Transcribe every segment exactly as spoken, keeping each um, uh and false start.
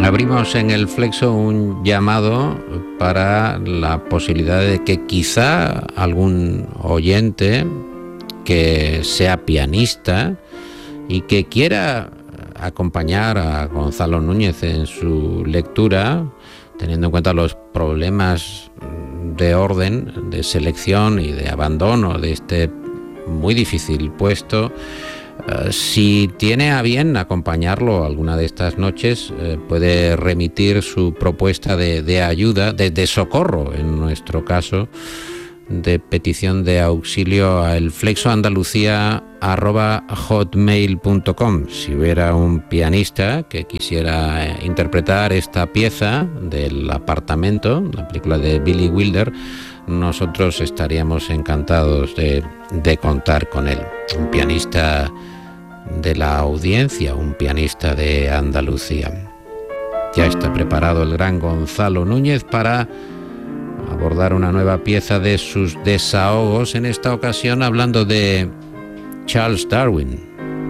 Abrimos en el Flexo un llamado para la posibilidad de que quizá algún oyente que sea pianista y que quiera acompañar a Gonzalo Núñez en su lectura, teniendo en cuenta los problemas de orden, de selección y de abandono de este muy difícil puesto, Uh, si tiene a bien acompañarlo alguna de estas noches, eh, puede remitir su propuesta de, de ayuda, de, de socorro, en nuestro caso, de petición de auxilio a elflexoandalucía arroba hotmail punto com. Si hubiera un pianista que quisiera interpretar esta pieza del Apartamento, la película de Billy Wilder, nosotros estaríamos encantados de, de contar con él. Un pianista de la audiencia, un pianista de Andalucía. Ya está preparado el gran Gonzalo Núñez para abordar una nueva pieza de sus desahogos, en esta ocasión hablando de Charles Darwin.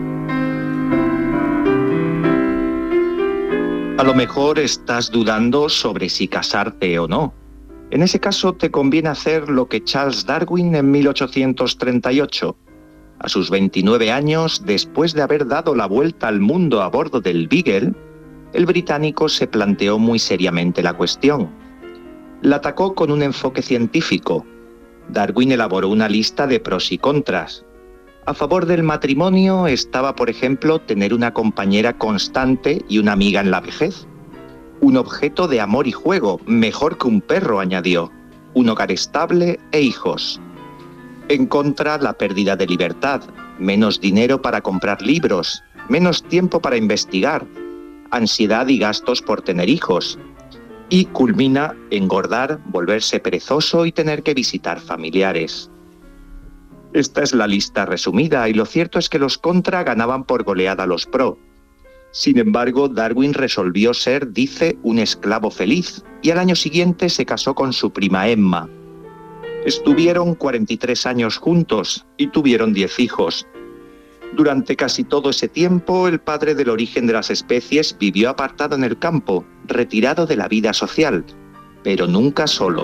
A lo mejor estás dudando sobre si casarte o no. En ese caso te conviene hacer lo que Charles Darwin en mil ochocientos treinta y ocho. A sus veintinueve años, después de haber dado la vuelta al mundo a bordo del Beagle, el británico se planteó muy seriamente la cuestión. La atacó con un enfoque científico. Darwin elaboró una lista de pros y contras. A favor del matrimonio estaba, por ejemplo, tener una compañera constante y una amiga en la vejez. Un objeto de amor y juego, mejor que un perro, añadió. Un hogar estable e hijos. En contra, la pérdida de libertad, menos dinero para comprar libros, menos tiempo para investigar, ansiedad y gastos por tener hijos. Y culmina engordar, volverse perezoso y tener que visitar familiares. Esta es la lista resumida y lo cierto es que los contra ganaban por goleada a los pro. Sin embargo, Darwin resolvió ser, dice, un esclavo feliz y al año siguiente se casó con su prima Emma. Estuvieron cuarenta y tres años juntos y tuvieron diez hijos. Durante casi todo ese tiempo, el padre del origen de las especies vivió apartado en el campo, retirado de la vida social, pero nunca solo.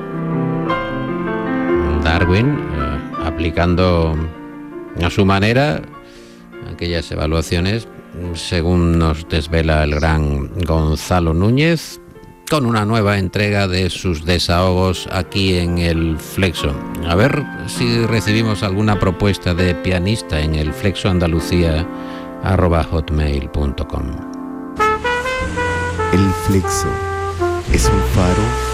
Darwin, eh, aplicando a su manera aquellas evaluaciones, según nos desvela el gran Gonzalo Núñez, con una nueva entrega de sus desahogos aquí en el Flexo. A ver si recibimos alguna propuesta de pianista en el flexoandalucía arroba hotmail punto com. El Flexo es un faro